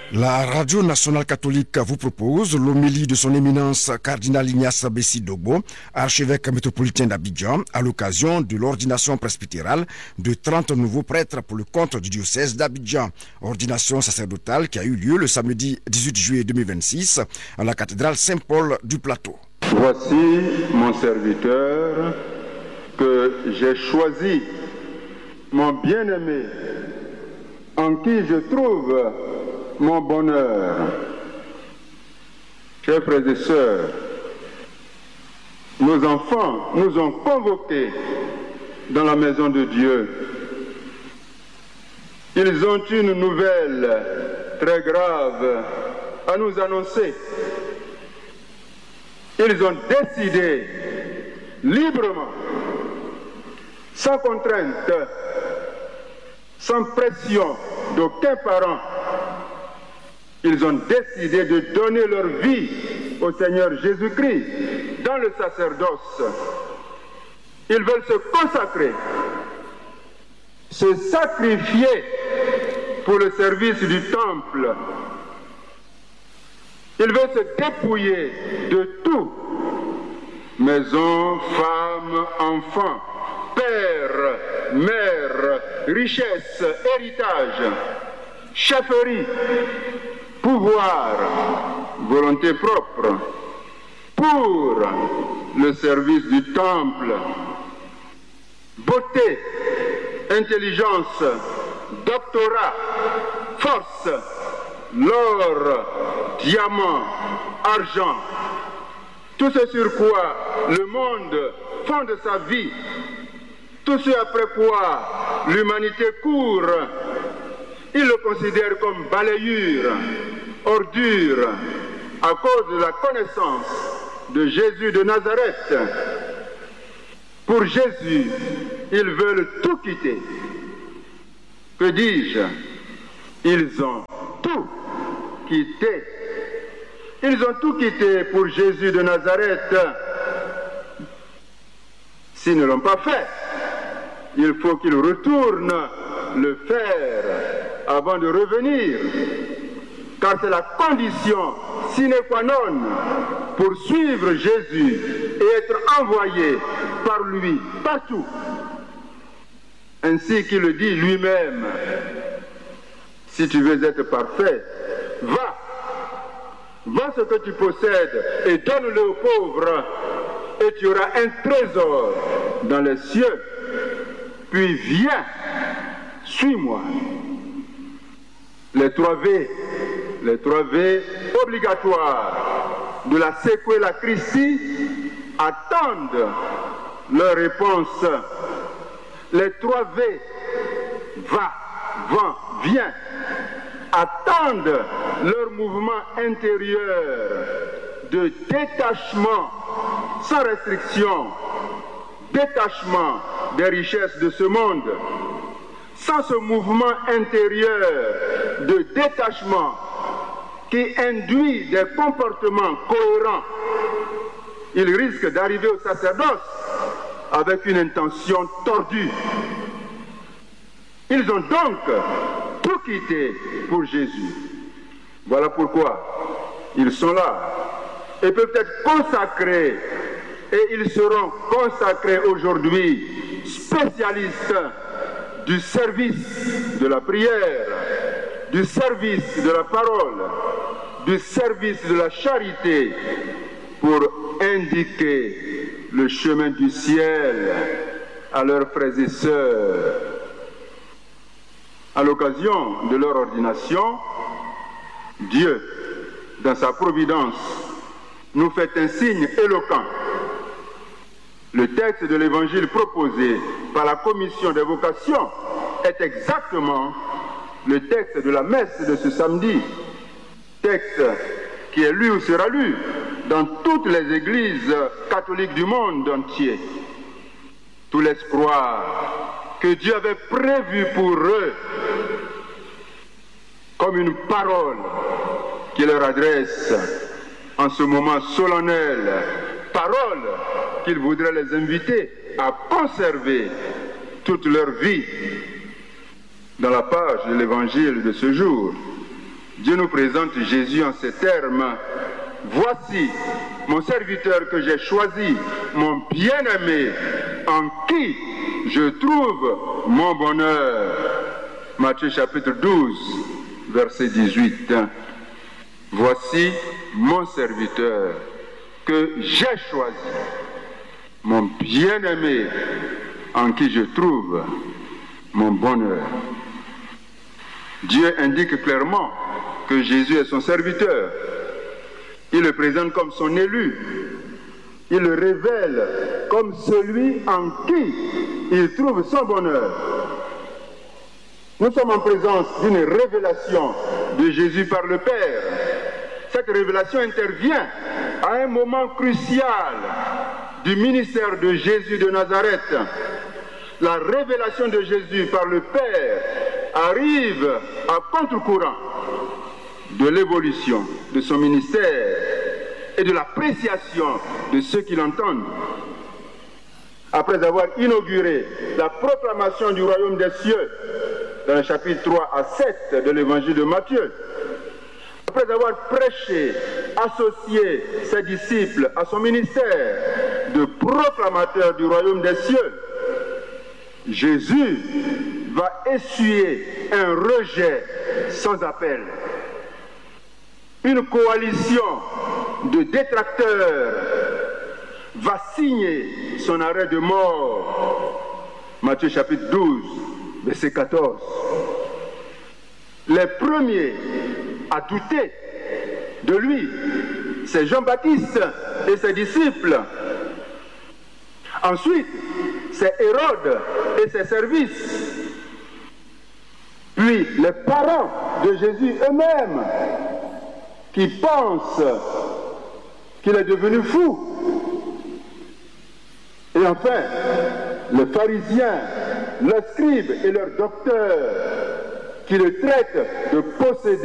La Radio Nationale Catholique vous propose l'homélie de son éminence cardinal Ignace Bessi Dogbo, archevêque métropolitain d'Abidjan, à l'occasion de l'ordination presbytérale de 30 nouveaux prêtres pour le compte du diocèse d'Abidjan. Ordination sacerdotale qui a eu lieu le samedi 18 juillet 2026 à la cathédrale Saint-Paul du Plateau. Voici mon serviteur que j'ai choisi, mon bien-aimé, en qui je trouve mon bonheur. Chers frères et sœurs, nos enfants nous ont convoqués dans la maison de Dieu. Ils ont une nouvelle très grave à nous annoncer. Ils ont décidé librement, sans contrainte, sans pression d'aucun parent. Ils ont décidé de donner leur vie au Seigneur Jésus-Christ dans le sacerdoce. Ils veulent se consacrer, se sacrifier pour le service du temple. Ils veulent se dépouiller de tout, maison, femme, enfant, père, mère, richesse, héritage, chefferie, pouvoir, volonté propre, pour le service du temple, beauté, intelligence, doctorat, force, l'or, diamant, argent, tout ce sur quoi le monde fonde sa vie, tout ce après quoi l'humanité court, il le considère comme balayure, ordure, à cause de la connaissance de Jésus de Nazareth. Pour Jésus, ils veulent tout quitter. Que dis-je? Ils ont tout quitté. Ils ont tout quitté pour Jésus de Nazareth. S'ils ne l'ont pas fait, il faut qu'ils retournent le faire avant de revenir, car c'est la condition sine qua non pour suivre Jésus et être envoyé par lui partout. Ainsi qu'il le dit lui-même, si tu veux être parfait, vends ce que tu possèdes et donne-le aux pauvres, et tu auras un trésor dans les cieux. Puis viens, suis-moi. Les trois V obligatoires de la Sequela Christi attendent leur réponse. Les trois V, va, vends, viens, attendent leur mouvement intérieur de détachement sans restriction, détachement des richesses de ce monde. Sans ce mouvement intérieur de détachement qui induit des comportements cohérents, il risque d'arriver au sacerdoce avec une intention tordue. Ils ont donc tout quitté pour Jésus. Voilà pourquoi ils sont là et peuvent être consacrés, et ils seront consacrés aujourd'hui, spécialistes du service de la prière, du service de la parole, du service de la charité, pour indiquer le chemin du ciel à leurs frères et sœurs. À l'occasion de leur ordination, Dieu, dans sa providence, nous fait un signe éloquent. Le texte de l'évangile proposé par la commission des vocations est exactement le texte de la messe de ce samedi, texte qui est lu ou sera lu dans toutes les églises catholiques du monde entier. Tout laisse croire que Dieu avait prévu pour eux comme une parole qu'il leur adresse en ce moment solennel, parole qu'il voudrait les inviter à conserver toute leur vie. Dans la page de l'évangile de ce jour, Dieu nous présente Jésus en ces termes. Voici mon serviteur que j'ai choisi, mon bien-aimé, en qui je trouve mon bonheur. Matthieu chapitre 12, verset 18. Voici mon serviteur que j'ai choisi, mon bien-aimé, en qui je trouve mon bonheur. Dieu indique clairement que Jésus est son serviteur. Il le présente comme son élu. Il le révèle comme celui en qui il trouve son bonheur. Nous sommes en présence d'une révélation de Jésus par le Père. Cette révélation intervient à un moment crucial du ministère de Jésus de Nazareth. La révélation de Jésus par le Père arrive à contre-courant de l'évolution de son ministère et de l'appréciation de ceux qui l'entendent. Après avoir inauguré la proclamation du royaume des cieux dans le chapitre 3 à 7 de l'évangile de Matthieu, après avoir prêché, associé ses disciples à son ministère de proclamateur du royaume des cieux, Jésus va essuyer un rejet sans appel. Une coalition de détracteurs va signer son arrêt de mort. Matthieu chapitre 12, verset 14. Les premiers à douter de lui, c'est Jean-Baptiste et ses disciples. Ensuite, c'est Hérode et ses services. Puis les parents de Jésus eux-mêmes qui pensent qu'il est devenu fou. Et enfin, les pharisiens, leurs scribes et leurs docteurs qui le traitent de possédé.